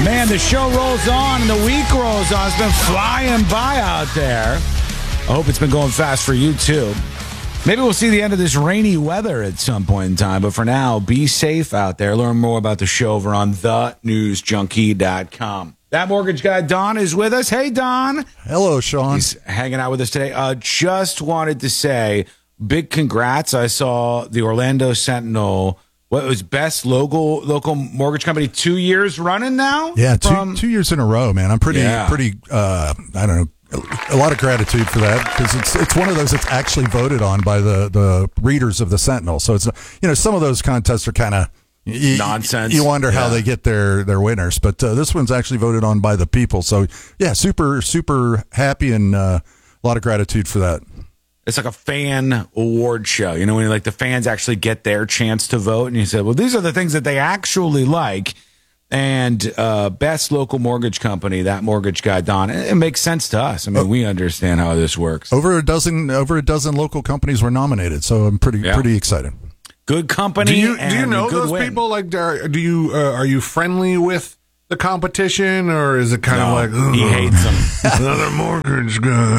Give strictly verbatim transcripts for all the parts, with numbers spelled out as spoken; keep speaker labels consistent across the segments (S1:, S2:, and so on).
S1: Man, the show rolls on and the week rolls on. It's been flying by out there. I hope it's been going fast for you, too. Maybe we'll see the end of this rainy weather at some point in time. But for now, be safe out there. Learn more about the show over on the news junkie dot com. That mortgage guy, Don, is with us. Hey, Don.
S2: Hello, Sean.
S1: He's hanging out with us today. Uh, just wanted to say big congrats. I saw the Orlando Sentinel. What was best local local mortgage company two years running now?
S2: Yeah, two
S1: from,
S2: two years in a row, man. I'm pretty
S1: yeah.
S2: pretty. Uh, I don't know, a lot of gratitude for that because it's it's one of those that's actually voted on by the the readers of the Sentinel. So it's you know some of those contests are kind of
S1: nonsense.
S2: You wonder
S1: yeah.
S2: how they get their their winners, but uh, this one's actually voted on by the people. So yeah, super super happy and uh, a lot of gratitude for that.
S1: It's like a fan award show, you know, when like the fans actually get their chance to vote, and you said, well, these are the things that they actually like. And uh, best local mortgage company, that mortgage guy, Don. It, it makes sense to us. I mean, oh, we understand how this works.
S2: Over a dozen, over a dozen local companies were nominated, so I'm pretty, yeah. pretty excited.
S1: Good company.
S3: Do you
S1: and
S3: do you know those
S1: win.
S3: people? Like, do you uh, are you friendly with the competition, or is it kind
S1: no,
S3: of like
S1: he hates them?
S3: Another mortgage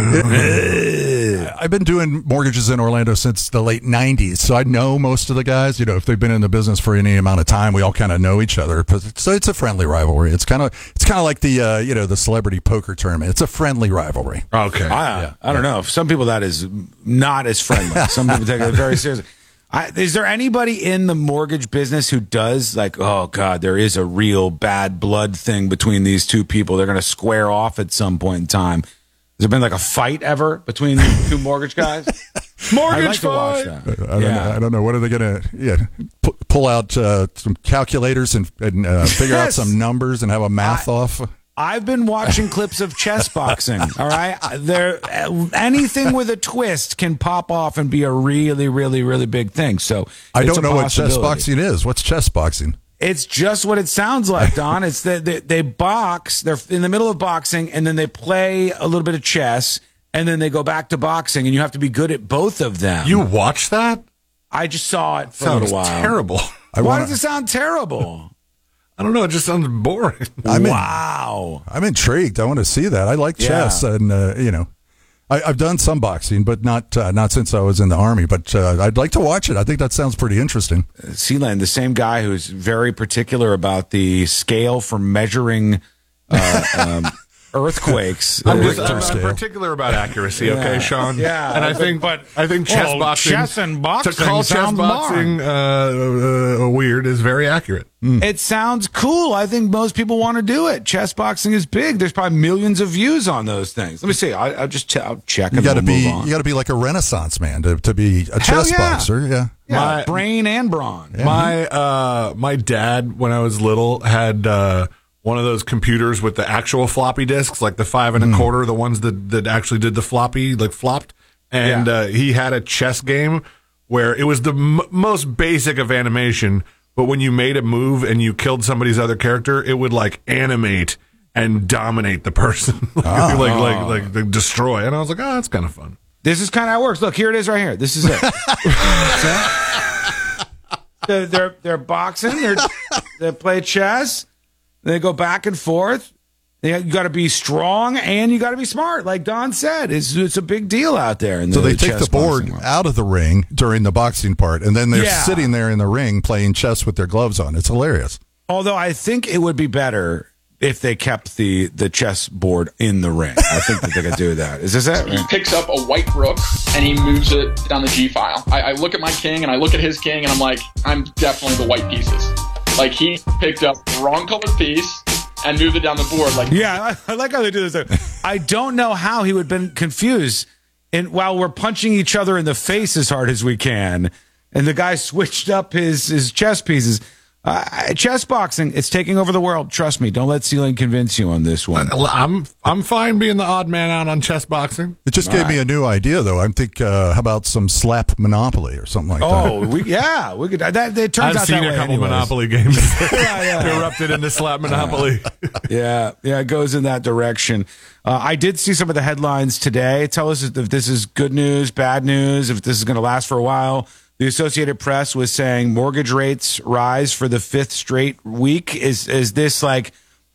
S3: guy.
S2: I've been doing mortgages in Orlando since the late nineties, so I know most of the guys. You know, if they've been in the business for any amount of time, we all kind of know each other. So it's a friendly rivalry. It's kind of it's kind of like the uh, you know the celebrity poker tournament. It's a friendly rivalry.
S3: Okay,
S1: I,
S3: yeah.
S1: I don't know. Some people that is not as friendly. Some people take it very seriously. I, is there anybody in the mortgage business who does like, oh God, there is a real bad blood thing between these two people? They're going to square off at some point in time. Has there been like a fight ever between the two mortgage guys?
S3: Mortgage
S1: I'd like to watch
S3: fight.
S1: that.
S2: I don't,
S1: yeah.
S2: know, I don't know. What are they going to yeah, pu- pull out uh, some calculators and, and uh, figure
S1: Yes.
S2: out some numbers and have a math
S1: I,
S2: off?
S1: I've been watching clips of chess boxing. All right, there anything with a twist can pop off and be a really, really, really big thing. So
S2: I
S1: it's
S2: don't know what chess boxing is. What's chess boxing?
S1: It's just what it sounds like, Don. It's that they, they box. They're in the middle of boxing, and then they play a little bit of chess, and then they go back to boxing, and you have to be good at both of them.
S3: You watch that?
S1: I just saw it for
S3: Sounds
S1: a little while.
S3: Terrible.
S2: I
S1: Why
S2: wanna,
S1: does it sound terrible?
S3: I don't know. It just sounds boring.
S2: I'm
S1: wow.
S2: In, I'm intrigued. I want to see that. I like
S1: Yeah.
S2: chess, and uh, you know, I, I've done some boxing, but not uh, not since I was in the Army. But uh, I'd like to watch it. I think that sounds pretty interesting.
S1: Sealand, the same guy who's very particular about the scale for measuring uh, um, earthquakes.
S3: I'm
S1: Uh,
S3: just
S2: Richter
S3: I'm,
S2: scale.
S3: I'm particular about accuracy, okay,
S1: Yeah.
S3: Sean?
S1: Yeah,
S3: and I
S1: but-
S3: think,
S1: but-
S3: I think chess
S1: well,
S3: boxing,
S1: chess and boxing
S3: to call chess
S1: sounds
S3: boxing uh, uh, weird is very accurate.
S1: It sounds cool. I think most people want to do it. Chess boxing is big. There's probably millions of views on those things. Let me see. I, I'll just ch- I'll check.
S2: You
S1: got to
S2: be you got to be like a Renaissance man to, to be a chess
S1: yeah.
S2: boxer. Yeah.
S1: Yeah,
S3: My-
S1: brain and brawn.
S2: Yeah.
S3: My uh, my dad, when I was little, had uh, one of those computers with the actual floppy disks, like the five and a quarter, the ones that, that actually did the floppy, like flopped. And
S1: Yeah.
S3: uh, he had a chess game where it was the m- most basic of animation, but when you made a move and you killed somebody's other character, it would like animate and dominate the person, like,
S2: Oh.
S3: like, like like like destroy. And I was like, oh, that's kind of fun.
S1: This is kind of how it works. Look, here it is right here. This is it. they're, they're they're boxing. They're they play chess. They go back and forth. You got to be strong and you got to be smart, like Don said. It's it's a big deal out there. In the
S2: So they take
S1: chess
S2: the board
S1: boxing world.
S2: out of the ring during the boxing part, and then they're
S1: Yeah.
S2: sitting there in the ring playing chess with their gloves on. It's hilarious.
S1: Although I think it would be better if they kept the the chess board in the ring. I think that they could do that. Is this it?
S4: He picks up a white rook and he moves it down the G file. I, I look at my king and I look at his king and I'm like, I'm definitely the white pieces. Like he picked up the wrong colored piece and moved it down the board. Like
S1: Yeah, I, I like how they do this. I don't know how he would have been confused. And while we're punching each other in the face as hard as we can, and the guy switched up his his chess pieces. Uh, chess boxing, it's taking over the world. Trust me. Don't let Ceiling convince you on this one.
S3: I'm I'm fine being the odd man out on chess boxing.
S2: It just gave me a new idea, though. I think, uh, how about some slap Monopoly or something like that?
S1: Oh, we, yeah, we could. That it turns
S3: I've
S1: out
S3: seen
S1: that
S3: a
S1: way
S3: couple
S1: anyways.
S3: Monopoly games
S1: Yeah, yeah.
S3: erupted into slap Monopoly.
S1: Yeah, yeah, it goes in that direction. Uh, I did see some of the headlines today. Tell us if this is good news, bad news, if this is going to last for a while. The Associated Press was saying mortgage rates rise for the fifth straight week. Is is this like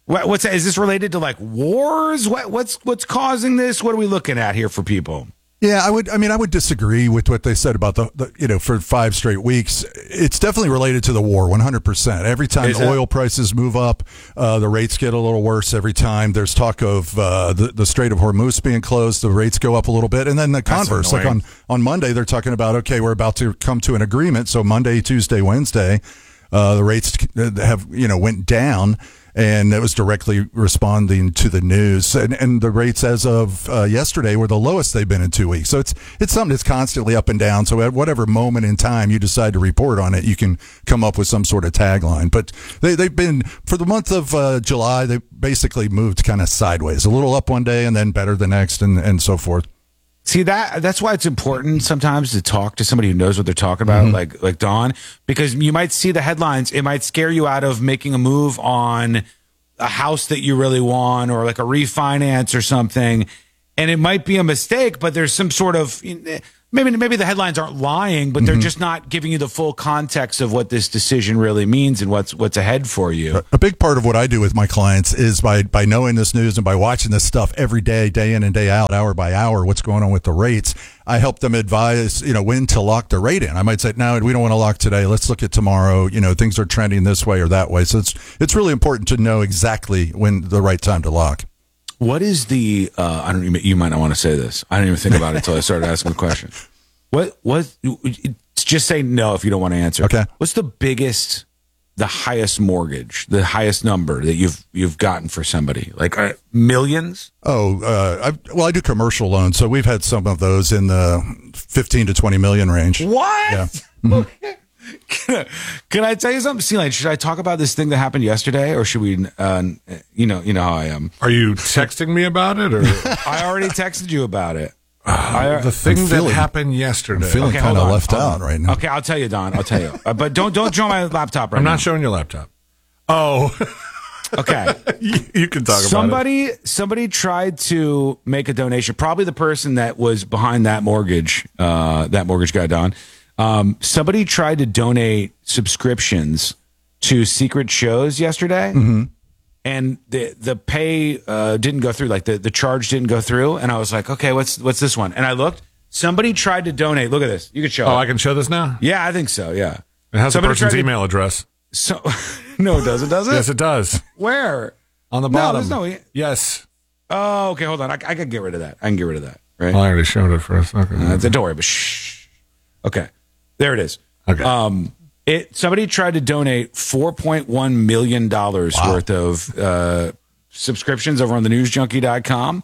S1: What, what's is this related to like wars? What, what's what's causing this? What are we looking at here for people?
S2: Yeah, I would. I mean, I would disagree with what they said about the, the you know, for five straight weeks. It's definitely related to the war, one hundred percent. Every time
S1: Is
S2: oil
S1: it?
S2: prices move up, uh, the rates get a little worse every time. There's talk of uh, the, the Strait of Hormuz being closed. The rates go up a little bit. And then the
S1: That's
S2: converse, like on,
S1: annoying.
S2: on Monday, they're talking about, okay, we're about to come to an agreement. So Monday, Tuesday, Wednesday, uh, the rates have, you know, went down. And it was directly responding to the news. And, and the rates as of uh, yesterday were the lowest they've been in two weeks. So it's it's something that's constantly up and down. So at whatever moment in time you decide to report on it, you can come up with some sort of tagline. But they, they've been, for the month of uh, July, they basically moved kind of sideways. A little up one day and then better the next and, and so forth.
S1: See, that that's why it's important sometimes to talk to somebody who knows what they're talking about, mm-hmm. like like Don, because you might see the headlines. It might scare you out of making a move on a house that you really want or like a refinance or something. And it might be a mistake, but there's some sort of maybe maybe the headlines aren't lying, but they're mm-hmm. just not giving you the full context of what this decision really means and what's what's ahead for you.
S2: A big part of what I do with my clients is by by knowing this news and by watching this stuff every day, day in and day out, hour by hour, what's going on with the rates. I help them advise, you know, when to lock the rate in. I might say, no, we don't want to lock today. Let's look at tomorrow. You know, things are trending this way or that way. So it's it's really important to know exactly when the right time to lock.
S1: What is the? Uh, I don't even. You might not want to say this. I didn't even think about it until I started asking the question. What? What? Just say no if you don't want to answer.
S2: Okay.
S1: What's the biggest, the highest mortgage, the highest number that you've you've gotten for somebody? Like uh, millions?
S2: Oh, uh, I, well, I do commercial loans, so we've had some of those in the fifteen to twenty million range.
S1: What?
S2: Yeah.
S1: Mm-hmm. Can I, can I tell you something, C-Lane? Should I talk about this thing that happened yesterday, or should we? Uh, you know, you know how I am.
S3: Are you texting me about it, or
S1: I already texted you about it.
S3: Uh,
S1: I,
S3: the thing
S2: feeling,
S3: that happened yesterday.
S2: I'm feeling
S1: Okay,
S2: kind of
S1: hold on,
S2: left
S1: hold
S2: out
S1: on.
S2: right now.
S1: Okay, I'll tell you, Don. I'll tell you, uh, but don't don't show my laptop right
S3: I'm
S1: now.
S3: not showing your laptop. Oh,
S1: Okay.
S3: you, you can talk
S1: somebody,
S3: about it.
S1: Somebody tried to make a donation. Probably the person that was behind that mortgage, uh, that mortgage guy, Don. Um, somebody tried to donate subscriptions to secret shows yesterday,
S2: Mm-hmm.
S1: and the the pay uh, didn't go through. Like the, the charge didn't go through, and I was like, okay, what's what's this one? And I looked. Somebody tried to donate. Look at this. You can show.
S3: Oh,
S1: it.
S3: I can show this now?
S1: Yeah, I think so. Yeah.
S3: It has
S1: Somebody
S3: the person's
S1: tried to-
S3: email address.
S1: So no, it doesn't. Does it?
S3: Yes, it does.
S1: Where?
S3: On the
S1: No,
S3: bottom.
S1: there's no e-
S3: Yes.
S1: Oh, okay. Hold on. I, I can get rid of that. I can get rid of that. Right.
S3: Well, I already showed it for a second.
S1: Uh, don't worry, but shh. Okay, there it is.
S3: Okay.
S1: Um, it somebody tried to donate four point one million dollars
S2: Wow.
S1: worth of uh, subscriptions over on the news junkie dot com,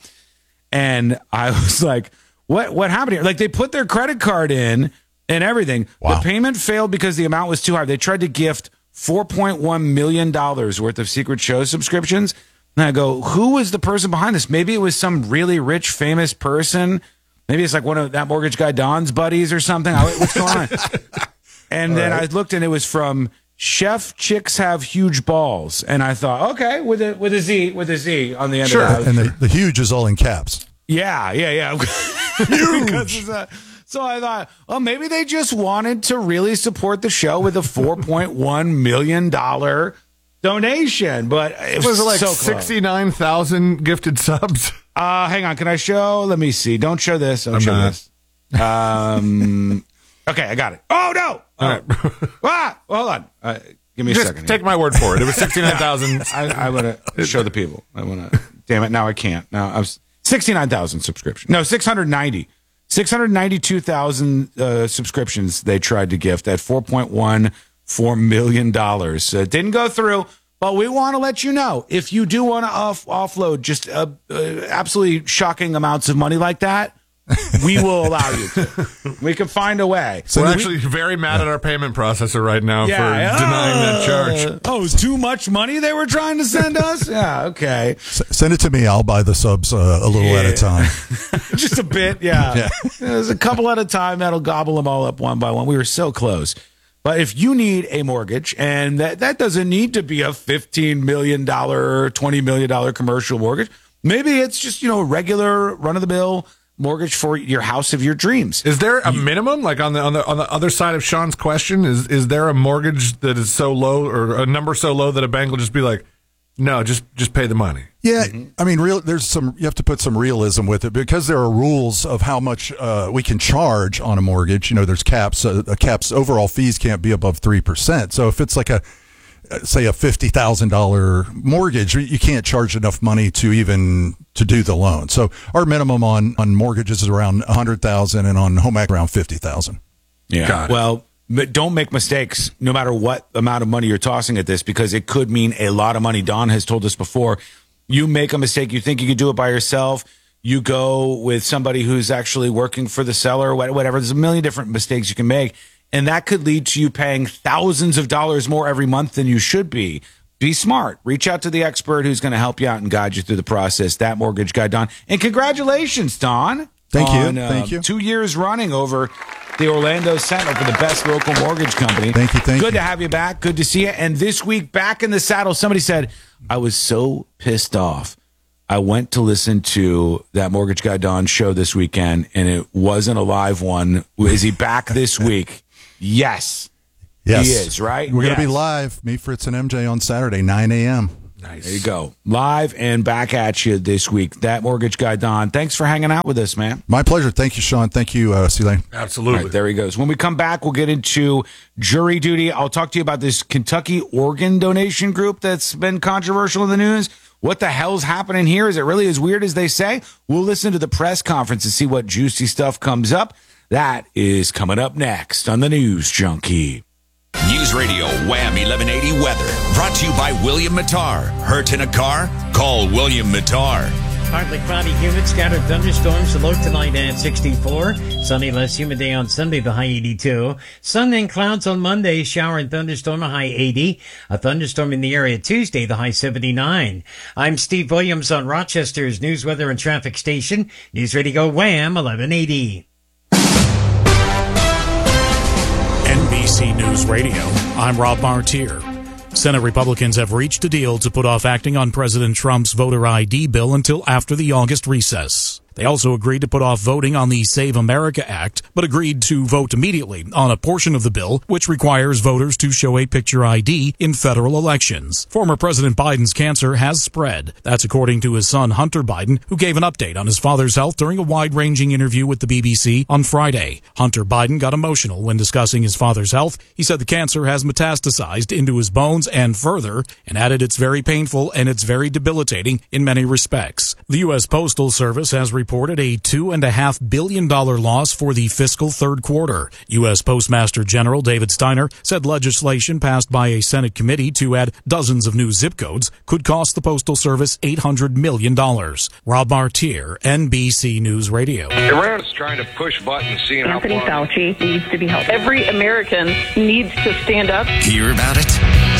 S1: and I was like, "What? What happened here?" Like they put their credit card in and everything.
S2: Wow.
S1: The payment failed because the amount was too high. They tried to gift four point one million dollars worth of secret show subscriptions. And I go, who was the person behind this? Maybe it was some really rich, famous person. Maybe it's like one of that mortgage guy Don's buddies or something. I, what's going on? And All then right. I looked, and it was from Chef Chicks Have Huge Balls. And I thought, okay, with a with a Z, with a Z on the end
S3: Sure.
S1: of that.
S2: And the, the huge is all in caps.
S1: Yeah, yeah, yeah. Huge. So I thought, well, maybe they just wanted to really support the show with a four point one million dollars donation. But it was,
S3: Was it like
S1: so close.
S3: sixty-nine thousand gifted subs?
S1: Uh, hang on. Can I show? Let me see. Don't show this. Don't
S3: I'm
S1: show
S3: not.
S1: this. Um, okay, I got it. Oh, no.
S3: All right.
S1: Ah, well, hold on. Uh, give me a
S3: Just
S1: second.
S3: take my word for it. It was sixty-nine thousand.
S1: I, I want to show the people. I want to. Damn it. Now I can't. Now I was sixty-nine thousand subscriptions. No, six hundred ninety. six hundred ninety-two thousand uh, subscriptions they tried to gift at four point one four million dollars. Uh, didn't go through, but we want to let you know if you do want to off- offload just uh, uh, absolutely shocking amounts of money like that, we will allow you to. We can find a way.
S3: So We're actually very mad at our payment processor right now for denying that charge.
S1: Oh, it's too much money they were trying to send us? Yeah, okay.
S2: S- send it to me. I'll buy the subs uh, a little
S1: Yeah.
S2: at a time.
S1: Just a bit, yeah.
S2: Yeah.
S1: There's a couple at a time that'll gobble them all up one by one. We were so close. But if you need a mortgage, and that, that doesn't need to be a fifteen million dollars, twenty million dollars commercial mortgage, maybe it's just, you know, a regular run-of-the-mill mortgage for your house of your dreams.
S3: Is there a minimum, like on the on the on the other side of Sean's question? Is is there a mortgage that is so low or a number so low that a bank will just be like, No, just just pay the money.
S2: Yeah, I mean, real. There's some. You have to put some realism with it because there are rules of how much uh, we can charge on a mortgage. You know, there's caps. Uh, caps. Overall fees can't be above three percent. So if it's like a, say, a fifty thousand dollar mortgage, you can't charge enough money to even to do the loan. So our minimum on on mortgages is around a hundred thousand, and on home equity around fifty thousand.
S1: Yeah.
S3: Got it.
S1: Well. But don't make mistakes no matter what amount of money you're tossing at this, because it could mean a lot of money. Don has told us before, you make a mistake, you think you could do it by yourself, you go with somebody who's actually working for the seller, whatever. There's a million different mistakes you can make, and that could lead to you paying thousands of dollars more every month than you should be. Be smart. Reach out to the expert who's going to help you out and guide you through the process. That mortgage guy, Don. And congratulations, Don.
S2: Thank you.
S1: on, uh,
S2: Thank you.
S1: Two years running over the Orlando Sentinel for the best local mortgage company.
S2: Thank you, thank
S1: Good
S2: you.
S1: to have you back. Good to see you. And this week, back in the saddle, somebody said, I was so pissed off. I went to listen to that Mortgage Guy Don show this weekend, and it wasn't a live one. Is he back this week? Yes.
S2: Yes,
S1: He is, right?
S2: We're going to
S1: Yes.
S2: be live. Me, Fritz, and M J on Saturday, nine a.m.
S3: Nice.
S1: There you go. Live and back at you this week. That Mortgage Guy Don. Thanks for hanging out with us, man.
S2: My pleasure. Thank you, Sean. Thank you, uh, C-Lane.
S3: Absolutely.
S1: All right, there he goes. When we come back, we'll get into jury duty. I'll talk to you about this Kentucky organ donation group that's been controversial in the news. What the hell's happening here? Is it really as weird as they say? We'll listen to the press conference and see what juicy stuff comes up. That is coming up next on the News Junkie.
S5: News Radio Wham eleven eighty weather. Brought to you by William Mattar. Hurt in a car? Call William Mattar.
S6: Partly cloudy, humid, scattered thunderstorms. The low tonight at sixty-four. Sunny, less humid day on Sunday, the high eighty-two. Sun and clouds on Monday. Shower and thunderstorm, a high eighty. A thunderstorm in the area Tuesday, the high seventy-nine. I'm Steve Williams on Rochester's News, Weather, and Traffic Station. News Radio Wham eleven eighty.
S7: N B C News Radio, I'm Rob Martier. Senate Republicans have reached a deal to put off acting on President Trump's voter I D bill until after the August recess. They also agreed to put off voting on the Save America Act, but agreed to vote immediately on a portion of the bill which requires voters to show a picture I D in federal elections. Former President Biden's cancer has spread. That's according to his son Hunter Biden, who gave an update on his father's health during a wide-ranging interview with the B B C on Friday. Hunter Biden got emotional when discussing his father's health. He said the cancer has metastasized into his bones and further, and added it's very painful and it's very debilitating in many respects. The U S Postal Service has reported reported a two point five billion dollars loss for the fiscal third quarter. U S Postmaster General David Steiner said legislation passed by a Senate committee to add dozens of new zip codes could cost the Postal Service eight hundred million dollars. Rob Martier, N B C News Radio.
S8: Iran's trying to push buttons, seeing how
S9: Anthony
S8: far...
S9: Fauci needs to be helped. Every American needs to stand up.
S5: Hear about it?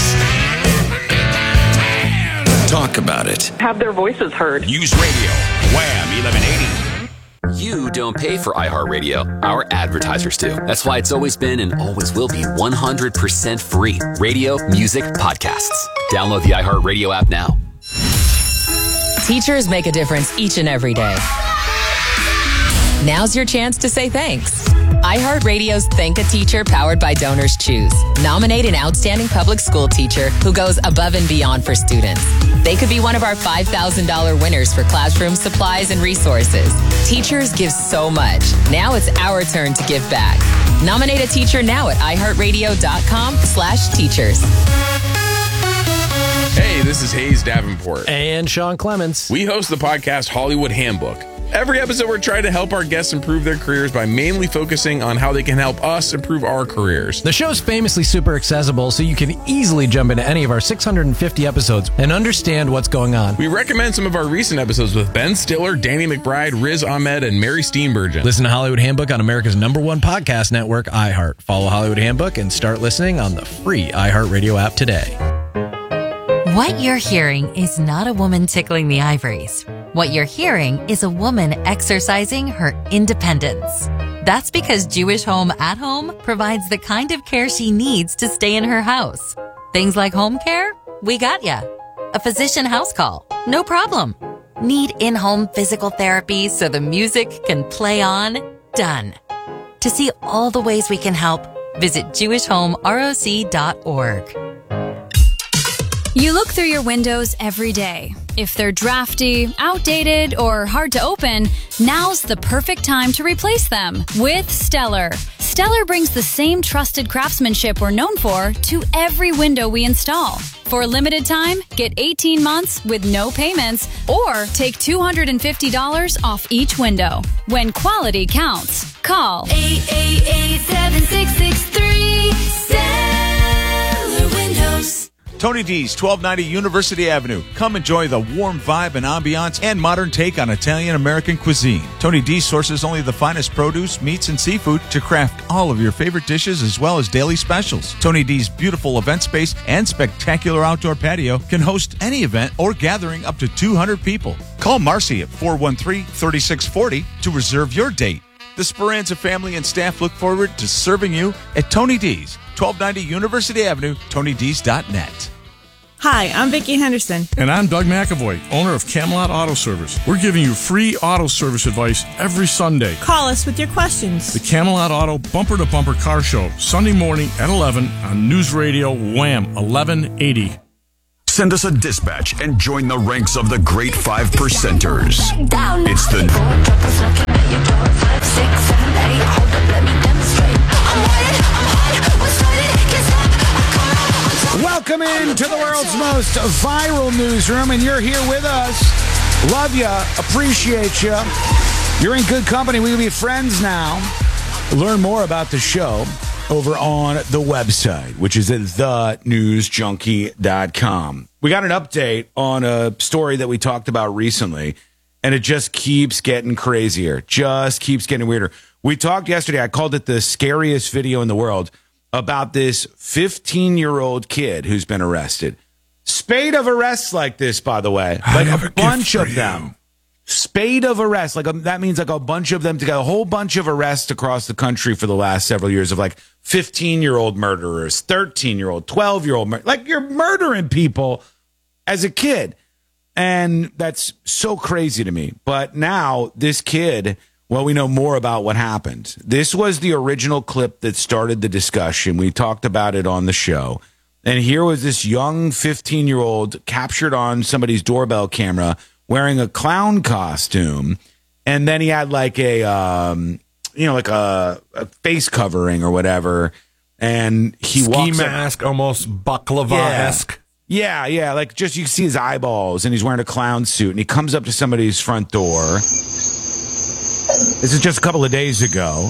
S5: Talk about it.
S9: Have their voices heard.
S5: News Radio, Wham eleven eighty.
S10: You don't pay for iHeartRadio. Our advertisers do. That's why it's always been and always will be one hundred percent free. Radio, music, podcasts. Download the iHeartRadio app now.
S11: Teachers make a difference each and every day. Now's your chance to say thanks. iHeartRadio's Thank a Teacher, powered by Donors Choose. Nominate an outstanding public school teacher who goes above and beyond for students. They could be one of our five thousand dollars winners for classroom supplies and resources. Teachers give so much. Now it's our turn to give back. Nominate a teacher now at iHeartRadio.com slash teachers.
S12: Hey, this is Hayes Davenport.
S13: And Sean Clements.
S12: We host the podcast Hollywood Handbook. Every episode, we're trying to help our guests improve their careers by mainly focusing on how they can help us improve our careers.
S13: The show's famously super accessible, so you can easily jump into any of our six hundred fifty episodes and understand what's going on.
S12: We recommend some of our recent episodes with Ben Stiller, Danny McBride, Riz Ahmed, and Mary Steenburgen.
S13: Listen to Hollywood Handbook on America's number one podcast network, iHeart. Follow Hollywood Handbook and start listening on the free iHeartRadio app today.
S14: What you're hearing is not a woman tickling the ivories. What you're hearing is a woman exercising her independence. That's because Jewish Home at Home provides the kind of care she needs to stay in her house. Things like home care? We got ya. A physician house call? No problem. Need in-home physical therapy so the music can play on? Done. To see all the ways we can help, visit Jewish Home R O C dot org.
S15: You look through your windows every day. If they're drafty, outdated, or hard to open, now's the perfect time to replace them with Stellar. Stellar brings the same trusted craftsmanship we're known for to every window we install. For a limited time, get eighteen months with no payments or take two hundred fifty dollars off each window. When quality counts, call eight eight eight, seven six six three, Stellar Windows.
S16: Tony D's, twelve ninety University Avenue. Come enjoy the warm vibe and ambiance and modern take on Italian-American cuisine. Tony D sources only the finest produce, meats, and seafood to craft all of your favorite dishes as well as daily specials. Tony D's beautiful event space and spectacular outdoor patio can host any event or gathering up to two hundred people. Call Marcy at four one three, three six four zero to reserve your date. The Speranza family and staff look forward to serving you at Tony D's, twelve ninety University Avenue, tony d's dot net.
S17: Hi, I'm Vicki Henderson.
S18: And I'm Doug McAvoy, owner of Camelot Auto Service. We're giving you free auto service advice every Sunday.
S17: Call us with your questions.
S18: The Camelot Auto Bumper to Bumper Car Show, Sunday morning at eleven on News Radio Wham eleven eighty.
S19: Send us a dispatch and join the ranks of the great five percenters. It's the...
S1: Welcome into the world's most viral newsroom, and you're here with us. Love ya, appreciate ya. You're in good company. We can be friends now. Learn more about the show over on the website, which is at the news junkie dot com. We got an update on a story that we talked about recently, and it just keeps getting crazier. Just keeps getting weirder. We talked yesterday. I called it the scariest video in the world about this fifteen-year-old kid who's been arrested. Spate of arrests like this, by the way. Like a bunch of them. Spate of arrests. Like a, that means like a bunch of them together. A whole bunch of arrests across the country for the last several years of like fifteen-year-old murderers, thirteen-year-old, twelve-year-old. Mur- like you're murdering people as a kid. And that's so crazy to me. But now this kid... Well, we know more about what happened. This was the original clip that started the discussion. We talked about it on the show. And here was this young fifteen-year-old captured on somebody's doorbell camera wearing a clown costume. And then he had like a, um, you know, like a, a face covering or whatever. And he
S3: Ski
S1: walks
S3: mask, up, almost baklava-esque.
S1: Yeah, yeah, like just you can see his eyeballs, and he's wearing a clown suit. And he comes up to somebody's front door. This is just a couple of days ago.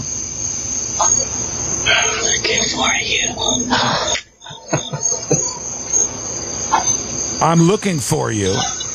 S20: I'm looking for you.
S1: I'm looking for you.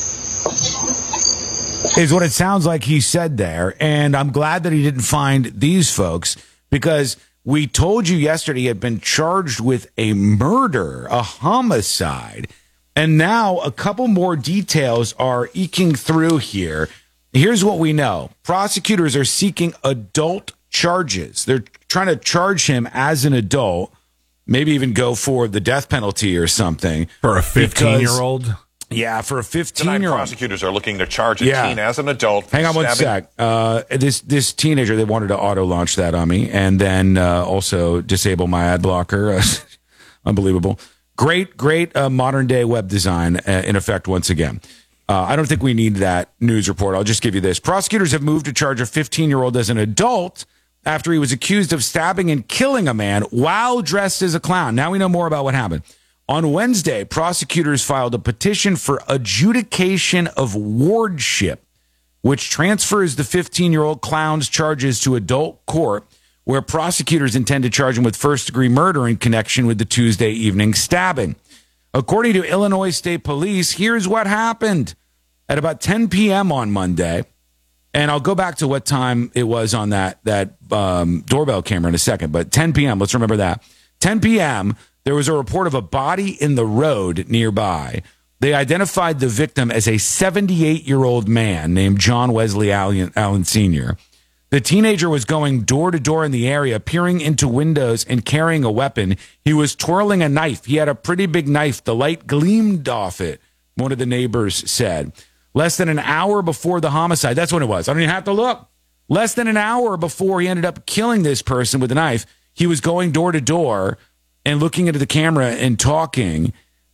S1: Is what it sounds like he said there. And I'm glad that he didn't find these folks, because we told you yesterday he had been charged with a murder, a homicide. And now a couple more details are eking through here. Here's what we know. Prosecutors are seeking adult charges. They're trying to charge him as an adult, maybe even go for the death penalty or something.
S3: For a fifteen-year-old?
S1: Yeah, for a fifteen-year-old.
S21: Tonight, prosecutors are looking to charge a
S1: Yeah.
S21: teen as an adult. for
S1: Hang on one
S21: stabbing-
S1: sec. Uh, this this teenager, they wanted to auto-launch that on me and then uh, also disable my ad blocker. Unbelievable. Great, great uh, modern-day web design uh, in effect once again. Uh, I don't think we need that news report. I'll just give you this. Prosecutors have moved to charge a fifteen-year-old as an adult after he was accused of stabbing and killing a man while dressed as a clown. Now we know more about what happened. On Wednesday, prosecutors filed a petition for adjudication of wardship, which transfers the fifteen-year-old clown's charges to adult court, where prosecutors intend to charge him with first-degree murder in connection with the Tuesday evening stabbing. According to Illinois State Police, here's what happened. At about ten p.m. on Monday, and I'll go back to what time it was on that, that um, doorbell camera in a second, but ten p.m., let's remember that. ten p.m., there was a report of a body in the road nearby. They identified the victim as a seventy-eight-year-old man named John Wesley Allen, Allen Senior The teenager was going door to door in the area, peering into windows and carrying a weapon. He was twirling a knife. He had a pretty big knife. The light gleamed off it, one of the neighbors said. Less than an hour before the homicide, that's when it was. I don't even have to look. Less than an hour before he ended up killing this person with a knife, he was going door to door and looking into the camera and talking.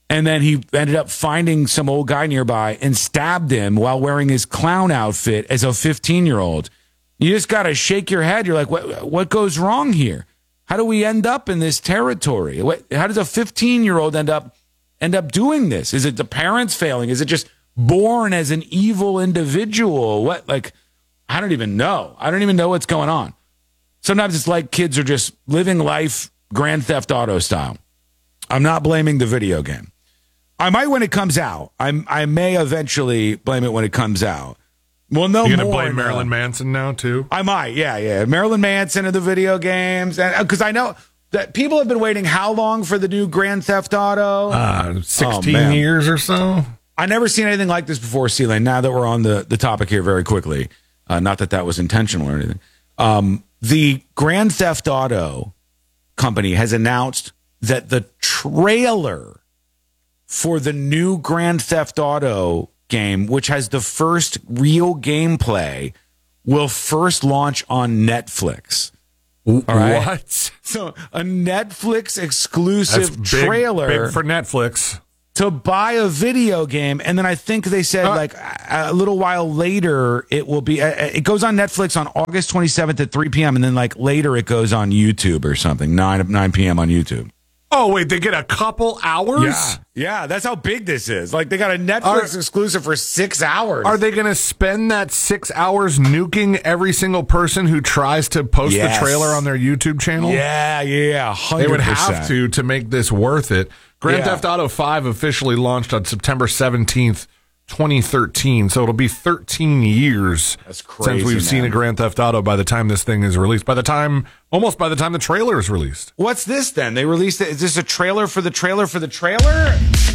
S1: And then he ended up finding some old guy nearby and stabbed him while wearing his clown outfit as a fifteen-year-old. You just got to shake your head. You're like, what, what goes wrong here? How do we end up in this territory? What, how does a fifteen-year-old end up end up doing this? Is it the parents failing? Is it just born as an evil individual? What, like, I don't even know. I don't even know what's going on. Sometimes it's like kids are just living life Grand Theft Auto style. I'm not blaming the video game. I might when it comes out. I I may eventually blame it when it comes out. Well, no more.
S3: You're going to blame
S1: now.
S3: Marilyn Manson now, too?
S1: I might, yeah, yeah. Marilyn Manson and the video games. and Because I know that people have been waiting how long for the new Grand Theft Auto?
S3: Uh, sixteen
S1: oh,
S3: years or so.
S1: I never seen anything like this before, C-Lane. Now that we're on the, the topic here very quickly, uh, not that that was intentional or anything. Um, the Grand Theft Auto company has announced that the trailer for the new Grand Theft Auto game, which has the first real gameplay, will first launch on Netflix. All right?
S3: What?
S1: So a Netflix exclusive
S3: That's big,
S1: trailer
S3: big for Netflix
S1: to buy a video game, and then I think they said uh, like a, a little while later it will be. Uh, it goes on Netflix on August twenty-seventh at three p.m. and then like later it goes on YouTube or something nine nine p.m. on YouTube.
S3: Oh wait, they get a couple hours?
S1: Yeah, yeah, that's how big this is. Like they got a Netflix are, exclusive for six hours.
S3: Are they going to spend that six hours nuking every single person who tries to post
S1: yes.
S3: the trailer on their YouTube channel?
S1: Yeah, yeah, one hundred percent.
S3: They would have to to make this worth it. Grand
S1: yeah.
S3: Theft Auto five officially launched on September seventeenth, twenty thirteen. So it'll be thirteen years
S1: That's crazy,
S3: since we've
S1: man.
S3: seen a Grand Theft Auto by the time this thing is released. By the time, almost by the time the trailer is released.
S1: What's this then? They released it. Is this a trailer for the trailer for the trailer?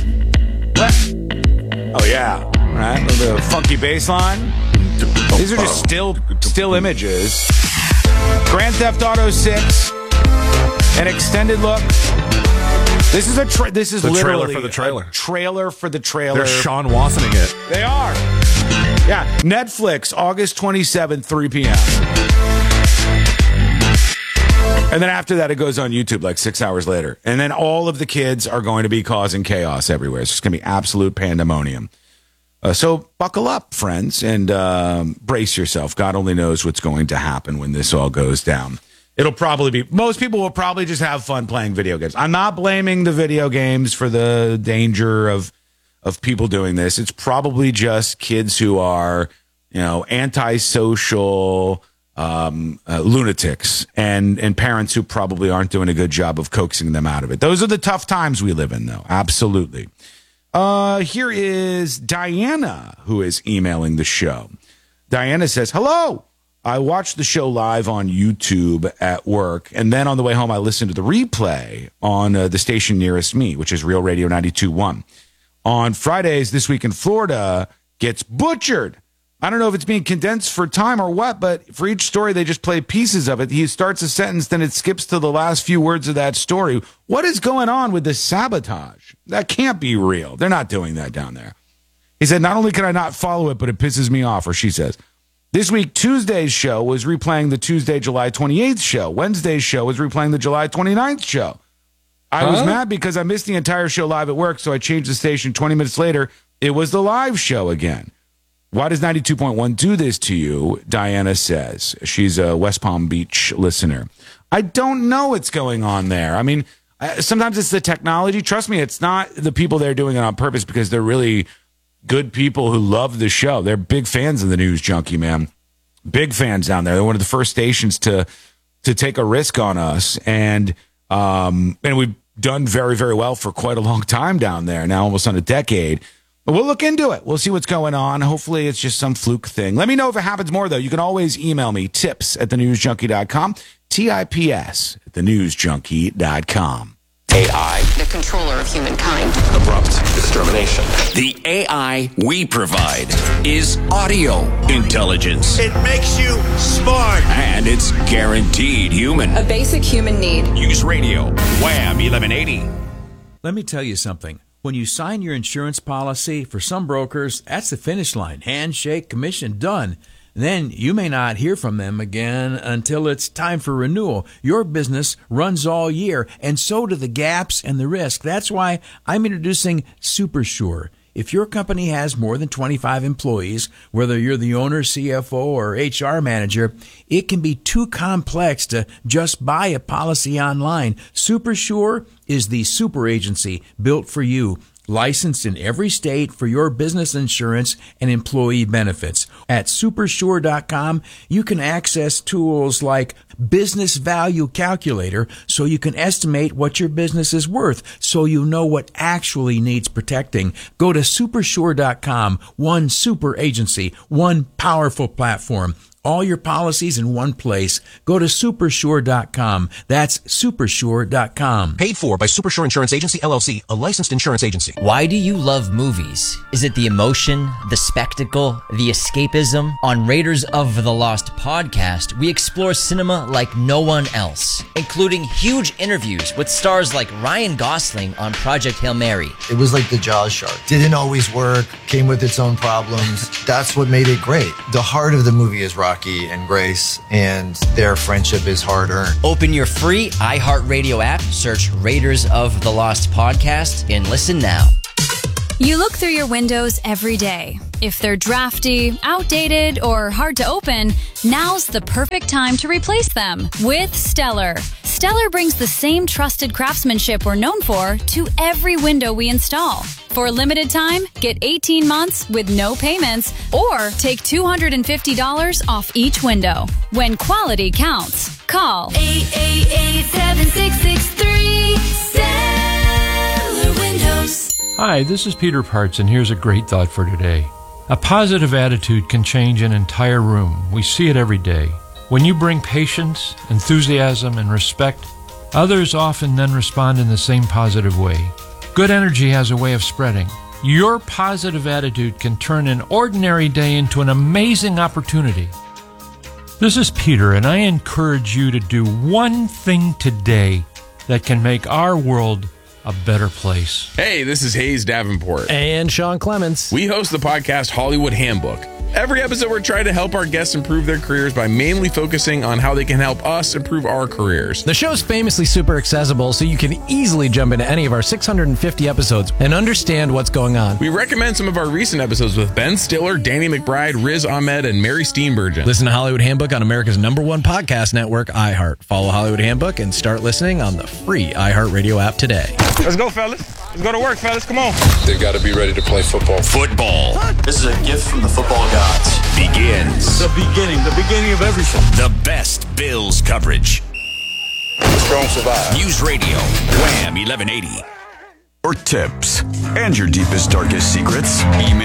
S1: What? Oh, yeah. All right. The funky bass line. These are just still, still images. Grand Theft Auto six. An extended look. This is a tra- this is
S3: the
S1: literally
S3: trailer for the trailer.
S1: A trailer for the trailer.
S3: They're Sean Wassoning it.
S1: They are. Yeah, Netflix, August twenty-seventh, three p.m. And then after that, it goes on YouTube like six hours later. And then all of the kids are going to be causing chaos everywhere. It's just going to be absolute pandemonium. Uh, so buckle up, friends, and um, brace yourself. God only knows what's going to happen when this all goes down. It'll probably be, most people will probably just have fun playing video games. I'm not blaming the video games for the danger of of people doing this. It's probably just kids who are, you know, antisocial um, uh, lunatics and, and parents who probably aren't doing a good job of coaxing them out of it. Those are the tough times we live in, though. Absolutely. Uh, here is Diana, who is emailing the show. Diana says, hello. I watched the show live on YouTube at work, and then on the way home, I listened to the replay on uh, the station nearest me, which is Real Radio ninety-two point one. On Fridays, This Week in Florida gets butchered. I don't know if it's being condensed for time or what, but for each story, they just play pieces of it. He starts a sentence, then it skips to the last few words of that story. What is going on with this sabotage? That can't be real. They're not doing that down there. He said, not only can I not follow it, but it pisses me off, or she says. This week, Tuesday's show was replaying the Tuesday, July twenty-eighth show. Wednesday's show was replaying the July twenty-ninth show. I huh? was mad because I missed the entire show live at work, so I changed the station. twenty minutes later, it was the live show again. Why does ninety-two point one do this to you? Diana says. She's a West Palm Beach listener. I don't know what's going on there. I mean, sometimes it's the technology. Trust me, it's not the people there doing it on purpose because they're really good people who love the show. They're big fans of the News Junkie, man. Big fans down there. They're one of the first stations to to take a risk on us. And um, and we've done very, very well for quite a long time down there, now almost on a decade. But we'll look into it. We'll see what's going on. Hopefully it's just some fluke thing. Let me know if it happens more, though. You can always email me, tips at the news junkie dot com, T I P S at the news junkie dot com.
S20: A I. The controller of humankind.
S21: Abrupt extermination.
S5: The A I we provide is audio intelligence.
S22: It makes you smart.
S5: And it's guaranteed human.
S20: A basic human need.
S5: News Radio, Wham eleven eighty.
S23: Let me tell you something. When you sign your insurance policy, for some brokers, that's the finish line. Handshake, commission, done. Then you may not hear from them again until it's time for renewal. Your business runs all year, and so do the gaps and the risk. That's why I'm introducing SuperSure. If your company has more than twenty-five employees, whether you're the owner, C F O, or H R manager, it can be too complex to just buy a policy online. SuperSure is the super agency built for you, licensed in every state for your business insurance and employee benefits. At supersure dot com, you can access tools like Business Value Calculator so you can estimate what your business is worth so you know what actually needs protecting. Go to supersure dot com, one super agency, one powerful platform. All your policies in one place. Go to supersure dot com. That's supersure dot com.
S2: Paid for by Supersure Insurance Agency, L L C, a licensed insurance agency.
S4: Why do you love movies? Is it the emotion, the spectacle, the escapism? On Raiders of the Lost podcast, we explore cinema like no one else, including huge interviews with stars like Ryan Gosling on Project Hail Mary.
S6: It was like the Jaws shark. Didn't always work, came with its own problems. That's what made it great. The heart of the movie is Rocky and Grace, and their friendship is hard-earned.
S4: Open your free iHeartRadio app, search Raiders of the Lost podcast, and listen now.
S15: You look through your windows every day. If they're drafty, outdated, or hard to open, now's the perfect time to replace them with Stellar. Stellar brings the same trusted craftsmanship we're known for to every window we install. For a limited time, get eighteen months with no payments or take two hundred fifty dollars off each window. When quality counts, call
S24: eight eight eight, seven six six three, Stellar Windows.
S25: Hi, this is Peter Parts, and here's a great thought for today. A positive attitude can change an entire room. We see it every day. When you bring patience, enthusiasm, and respect, others often then respond in the same positive way. Good energy has a way of spreading. Your positive attitude can turn an ordinary day into an amazing opportunity. This is Peter, and I encourage you to do one thing today that can make our world a better place.
S12: Hey, this is Hayes Davenport.
S13: And Sean Clements.
S12: We host the podcast Hollywood Handbook. Every episode, we're trying to help our guests improve their careers by mainly focusing on how they can help us improve our careers.
S13: The show's famously super accessible, so you can easily jump into any of our six hundred fifty episodes and understand what's going on.
S12: We recommend some of our recent episodes with Ben Stiller, Danny McBride, Riz Ahmed, and Mary Steenburgen.
S13: Listen to Hollywood Handbook on America's number one podcast network, iHeart. Follow Hollywood Handbook and start listening on the free iHeartRadio app today.
S26: Let's go, fellas. Let's go to work, fellas. Come on.
S21: They've got to be ready to play football.
S5: Football.
S21: This is a gift from the football gods.
S5: Begins.
S26: The beginning, the beginning of everything.
S5: The best Bills coverage.
S21: Strong survive.
S5: News Radio, Wham eleven eighty.
S19: Your tips and your deepest, darkest secrets. Email